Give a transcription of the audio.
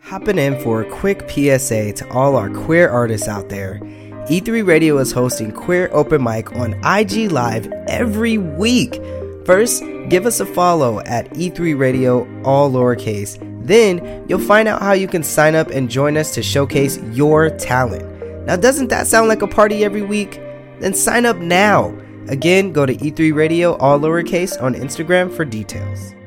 Hopping in for a quick PSA to all our queer artists out there. E3 Radio is hosting Queer Open Mic on IG Live every week. First, give us a follow at E3 Radio, all lowercase. Then, you'll find out how you can sign up and join us to showcase your talent. Now, doesn't that sound like a party every week? Then sign up now. Again, go to E3 Radio, all lowercase, on Instagram for details.